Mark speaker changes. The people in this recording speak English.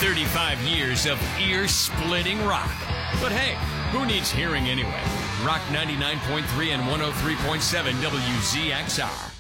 Speaker 1: 35 years of ear-splitting rock. But hey, who needs hearing anyway? Rock 99.3 and 103.7 WZXR.